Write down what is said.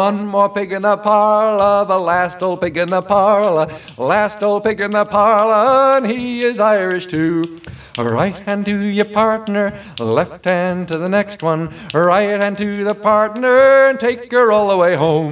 One more pig in the parlor, the last old pig in the parlor, last old pig in the parlor, and he is Irish too. Right hand to your partner, left hand to the next one, right hand to the partner, and take her all the way home.